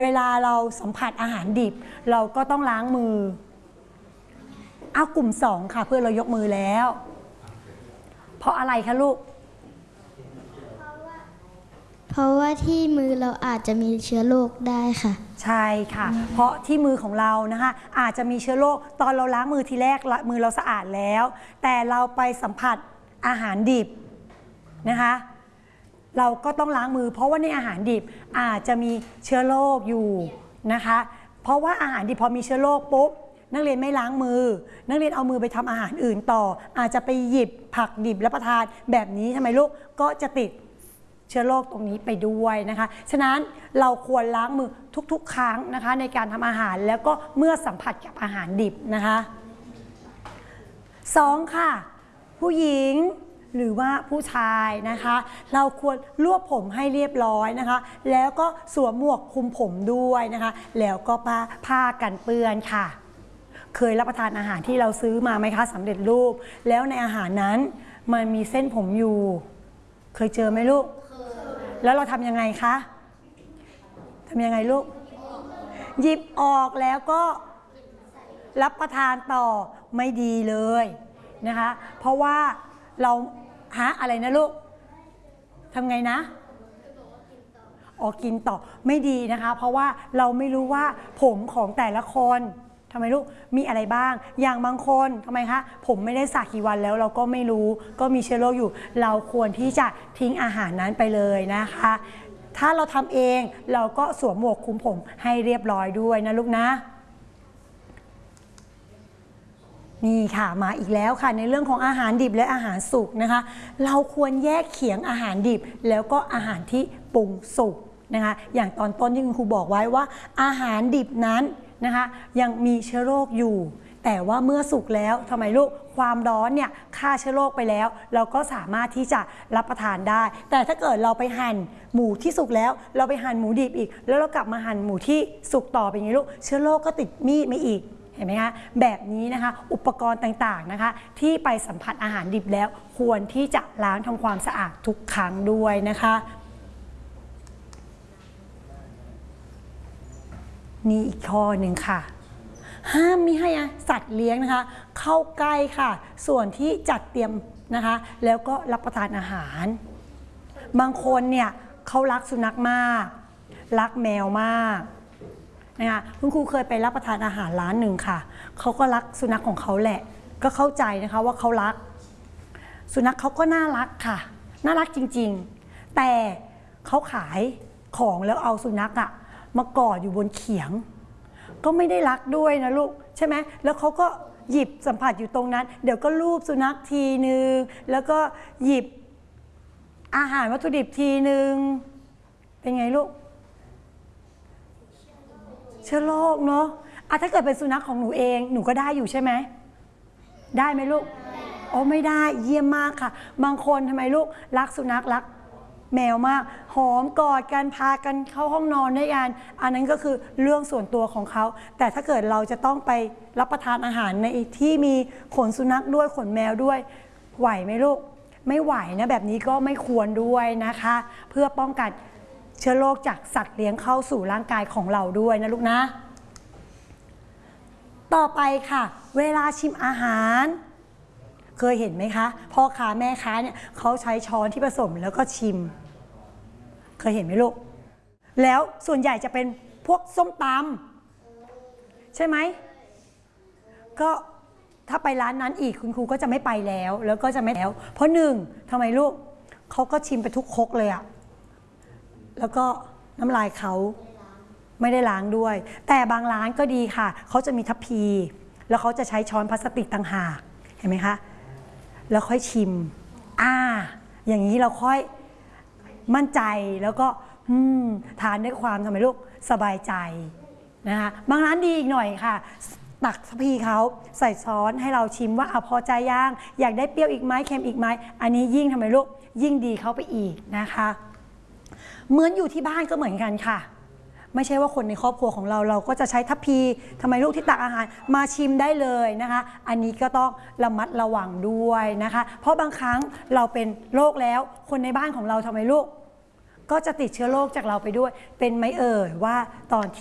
เวลาเราสัมผัสอาหารดิบเราก็ต้องล้างมือเอากลุ่ม2ค่ะเพื่อนเรายกมือแล้วเพราะอะไรคะลูกเพราะว่าที่มือเราอาจจะมีเชื้อโรคได้ค่ะใช่ค่ะเพราะที่มือของเรานะคะอาจจะมีเชื้อโรคตอนเราล้างมือทีแรกมือเราสะอาดแล้วแต่เราไปสัมผัสอาหารดิบนะคะเราก็ต้องล้างมือเพราะว่าในอาหารดิบอาจจะมีเชื้อโรคอยู่นะคะเพราะว่าอาหารดิบพอมีเชื้อโรคปุ๊บนักเรียนไม่ล้างมือนักเรียนเอามือไปทำอาหารอื่นต่ออาจจะไปหยิบผักดิบรับประทานแบบนี้ทำไมลูกก็จะติดเชื้อโรคตรงนี้ไปด้วยนะคะฉะนั้นเราควรล้างมือทุกๆครั้งนะคะในการทำอาหารแล้วก็เมื่อสัมผัสกับอาหารดิบนะคะ2ค่ะผู้หญิงหรือว่าผู้ชายนะคะเราควรรวบผมให้เรียบร้อยนะคะแล้วก็สวมหมวกคลุมผมด้วยนะคะแล้วก็ผ้ากันเปื้อนค่ะเคยรับประทานอาหารที่เราซื้อมาไหมคะสำเร็จรูปแล้วในอาหารนั้นมันมีเส้นผมอยู่เคยเจอไหมลูกแล้วเราทำยังไงคะทำยังไงลูกหยิบออกแล้วก็รับประทานต่อไม่ดีเลยนะคะเพราะว่าเราอะไรนะลูกทำไงนะกินต่อไม่ดีนะคะเพราะว่าเราไม่รู้ว่าผมของแต่ละคนทำไมลูกมีอะไรบ้างอย่างบางคนทำไมคะผมไม่ได้สระกี่วันแล้วเราก็ไม่รู้ก็มีเชื้อโรคอยู่เราควรที่จะทิ้งอาหารนั้นไปเลยนะคะถ้าเราทำเองเราก็สวมหมวกคลุมผมให้เรียบร้อยด้วยนะลูกนะนี่ค่ะมาอีกแล้วค่ะในเรื่องของอาหารดิบและอาหารสุกนะคะเราควรแยกเขียงอาหารดิบแล้วก็อาหารที่ปรุงสุกนะคะอย่างตอนต้นที่คุณครูบอกไว้ว่าอาหารดิบนั้นนะคะยังมีเชื้อโรคอยู่แต่ว่าเมื่อสุกแล้วทำไมลูกความร้อนเนี่ยฆ่าเชื้อโรคไปแล้วเราก็สามารถที่จะรับประทานได้แต่ถ้าเกิดเราไปหั่นหมูที่สุกแล้วเราไปหั่นหมูดิบอีกแล้วเรากลับมาหั่นหมูที่สุกต่อไปอย่างนี้ลูกเชื้อโรคก็ติดมีดมาอีกเห็นไหมคะแบบนี้นะคะอุปกรณ์ต่างๆนะคะที่ไปสัมผัสอาหารดิบแล้วควรที่จะล้างทำความสะอาดทุกครั้งด้วยนะคะนี่อีกข้อหนึ่งค่ะห้ามมิให้สัตว์เลี้ยงนะคะเข้าใกล้ค่ะส่วนที่จัดเตรียมนะคะแล้วก็รับประทานอาหารบางคนเนี่ยเขารักสุนัขมากรักแมวมากนะคะคุณครูเคยไปรับประทานอาหารร้านหนึ่งค่ะเขาก็รักสุนัขของเขาแหละก็เข้าใจนะคะว่าเขารักสุนัขเขาก็น่ารักค่ะน่ารักจริงๆแต่เขาขายของแล้วเอาสุนัขมากอดอยู่บนเขียงก็ไม่ได้รักด้วยนะลูกใช่ไหมแล้วเขาก็หยิบสัมผัสอยู่ตรงนั้นเดี๋ยวก็ลูบสุนัขทีนึงแล้วก็หยิบอาหารวัตถุดิบทีนึงเป็นไงลูกเชื้อโรคเนาะถ้าเกิดเป็นสุนัขของหนูเองหนูก็ได้อยู่ใช่ไหมได้ไหมลูกไม่ได้เยี่ยมมากค่ะบางคนทำไมลูกรักสุนัขรักแมวมากหอมกอดกันพากันเข้าห้องนอนด้วยกันอันนั้นก็คือเรื่องส่วนตัวของเขาแต่ถ้าเกิดเราจะต้องไปรับประทานอาหารในที่มีขนสุนัขด้วยขนแมวด้วยไหวไหมลูกไม่ไหวนะแบบนี้ก็ไม่ควรด้วยนะคะเพื่อป้องกันเชื้อโรคจากสัตว์เลี้ยงเข้าสู่ร่างกายของเราด้วยนะลูกนะต่อไปค่ะเวลาชิมอาหารเคยเห็นไหมคะพ่อค้าแม่ค้าเนี่ยเขาใช้ช้อนที่ผสมแล้วก็ชิมเคยเห็นไหมลูกแล้วส่วนใหญ่จะเป็นพวกส้มตำใช่ไหมก็ถ้าไปร้านนั้นอีกคุณครูก็จะไม่ไปแล้วก็จะไม่แล้วเพราะหนึ่งทำไมลูกเขาก็ชิมไปทุกครกเลยแล้วก็น้ำลายเขาไม่ได้ล้างด้วยแต่บางร้านก็ดีค่ะเขาจะมีทัพพีแล้วเขาจะใช้ช้อนพลาสติกต่างหากเห็นไหมคะแล้วค่อยชิมอย่างนี้เราค่อยมั่นใจแล้วก็ทานด้วยความทำไมลูกสบายใจนะคะบางร้านดีอีกหน่อยค่ะตักทัพพีเขาใส่ช้อนให้เราชิมว่าพอใจย่างอยากได้เปรี้ยวอีกไหมเค็มอีกไหมอันนี้ยิ่งทำไมลูกยิ่งดีเข้าไปอีกนะคะเหมือนอยู่ที่บ้านก็เหมือนกันค่ะไม่ใช่ว่าคนในครอบครัวของเราก็จะใช้ทัพพีทำไมลูกที่ตักอาหารมาชิมได้เลยนะคะอันนี้ก็ต้องระมัดระวังด้วยนะคะเพราะบางครั้งเราเป็นโรคแล้วคนในบ้านของเราทำไมลูกก็จะติดเชื้อโรคจากเราไปด้วยเป็นไหมเอ่ยว่าตอน